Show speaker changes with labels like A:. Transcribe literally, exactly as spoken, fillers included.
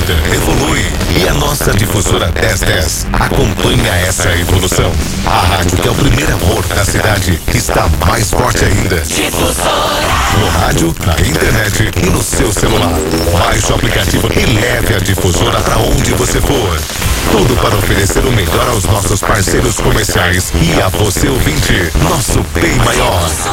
A: muda, evolui. E a nossa difusora dez dez acompanha essa evolução. A rádio que é o primeiro amor da cidade está mais forte ainda.
B: Difusora.
A: No rádio, na internet e no seu celular. Baixe o aplicativo e leve a difusora para onde você for. Tudo para oferecer o melhor aos nossos parceiros comerciais e a você ouvinte, nosso bem maior.